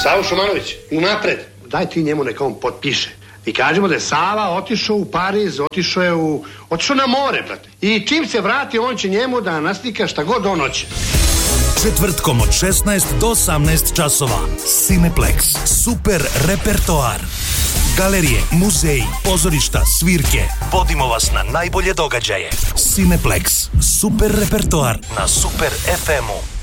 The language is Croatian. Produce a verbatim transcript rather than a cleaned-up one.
Savo Šumanović, unapred. Daj ti njemu neka on potpiše. I kažemo da je Sava otišao u Pariz, otišao je u... otišao na more, brate. I čim se vrati, on će njemu da naslika šta god on hoće. Četvrtkom od šesnaest do osamnaest časova. Cineplex. Super repertoar. Galerije, muzeji, pozorišta, svirke. Vodimo vas na najbolje događaje. Cineplex. Super repertoar na Super ef emu.